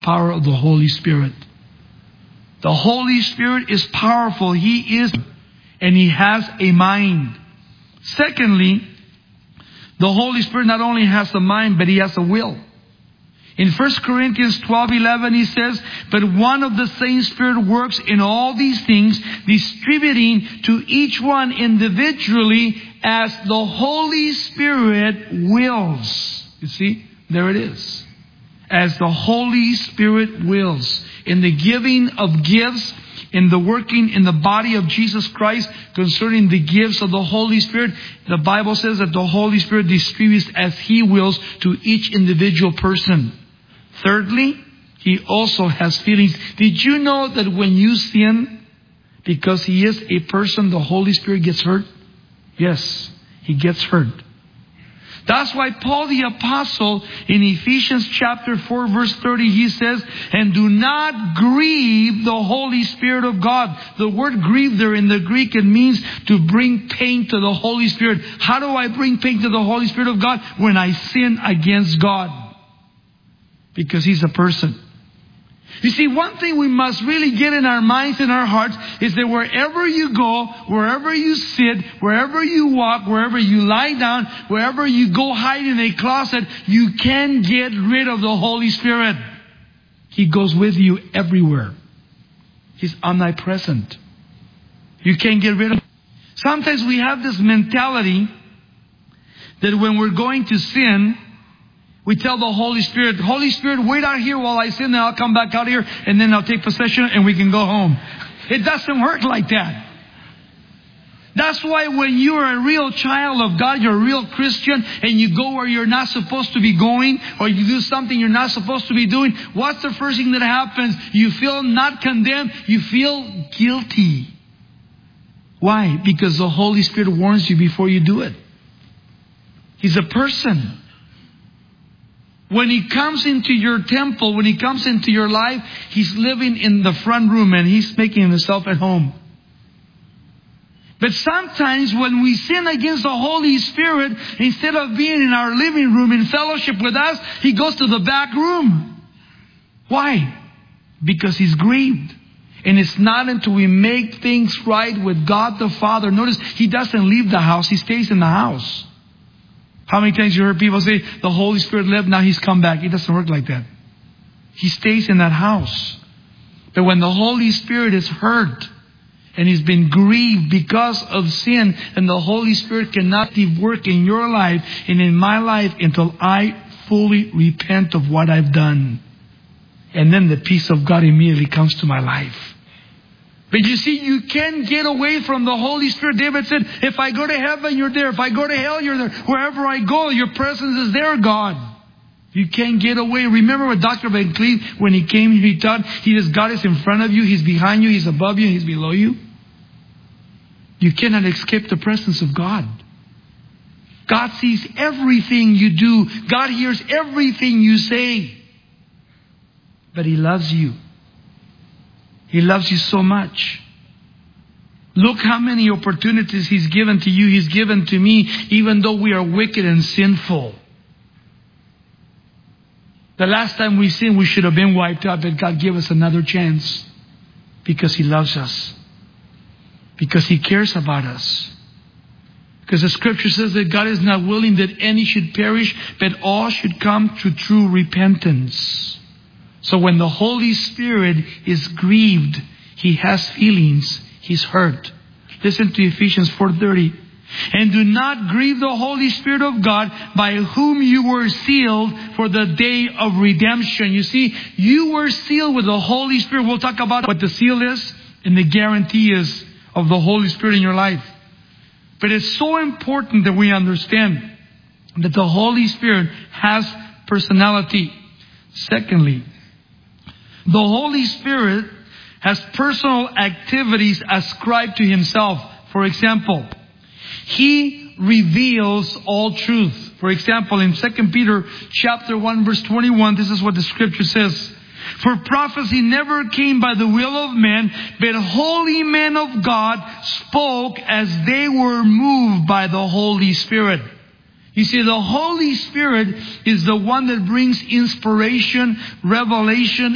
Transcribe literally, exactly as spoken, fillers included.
power of the Holy Spirit. The Holy Spirit is powerful. He is, and He has a mind. Secondly, the Holy Spirit not only has a mind, but He has a will. In First Corinthians twelve eleven, he says, "But one of the same Spirit works in all these things, distributing to each one individually as the Holy Spirit wills." You see, there it is. As the Holy Spirit wills. In the giving of gifts, in the working in the body of Jesus Christ concerning the gifts of the Holy Spirit, the Bible says that the Holy Spirit distributes as He wills to each individual person. Thirdly, He also has feelings. Did you know that when you sin, because He is a person, the Holy Spirit gets hurt? Yes, He gets hurt. That's why Paul the Apostle in Ephesians chapter four verse thirty, he says, "And do not grieve the Holy Spirit of God." The word grieve there in the Greek, it means to bring pain to the Holy Spirit. How do I bring pain to the Holy Spirit of God? When I sin against God. Because He's a person. You see, one thing we must really get in our minds and our hearts is that wherever you go, wherever you sit, wherever you walk, wherever you lie down, wherever you go hide in a closet, you can get rid of the Holy Spirit. He goes with you everywhere. He's omnipresent. You can't get rid of him. Sometimes we have this mentality that when we're going to sin, we tell the Holy Spirit, "Holy Spirit, wait out here while I sin, and I'll come back out here, and then I'll take possession and we can go home." It doesn't work like that. That's why when you're a real child of God, you're a real Christian, and you go where you're not supposed to be going, or you do something you're not supposed to be doing, what's the first thing that happens? You feel not condemned, you feel guilty. Why? Because the Holy Spirit warns you before you do it. He's a person. When He comes into your temple, when He comes into your life, He's living in the front room and He's making Himself at home. But sometimes when we sin against the Holy Spirit, instead of being in our living room in fellowship with us, He goes to the back room. Why? Because He's grieved. And it's not until we make things right with God the Father. Notice, He doesn't leave the house, He stays in the house. How many times you heard people say, "The Holy Spirit left, now He's come back"? It doesn't work like that. He stays in that house. But when the Holy Spirit is hurt and He's been grieved because of sin, and the Holy Spirit cannot work in your life and in my life until I fully repent of what I've done. And then the peace of God immediately comes to my life. But you see, you can't get away from the Holy Spirit. David said, "If I go to heaven, you're there. If I go to hell, you're there. Wherever I go, your presence is there, God." You can't get away. Remember what Doctor Van Cleve, when he came, he taught, he says, God is in front of you, He's behind you, He's above you, He's below you. You cannot escape the presence of God. God sees everything you do. God hears everything you say. But He loves you. He loves you so much. Look how many opportunities He's given to you, He's given to me, even though we are wicked and sinful. The last time we sinned, we should have been wiped out, but God gave us another chance because He loves us. Because He cares about us. Because the Scripture says that God is not willing that any should perish, but all should come to true repentance. So when the Holy Spirit is grieved, He has feelings, He's hurt. Listen to Ephesians four thirty. "And do not grieve the Holy Spirit of God, by whom you were sealed for the day of redemption." You see, you were sealed with the Holy Spirit. We'll talk about what the seal is and the guarantee is of the Holy Spirit in your life. But it's so important that we understand that the Holy Spirit has personality. Secondly, the Holy Spirit has personal activities ascribed to Himself. For example, He reveals all truth. For example, in Second Peter chapter one verse twenty-one, this is what the Scripture says. "For prophecy never came by the will of man, but holy men of God spoke as they were moved by the Holy Spirit." You see, the Holy Spirit is the one that brings inspiration, revelation,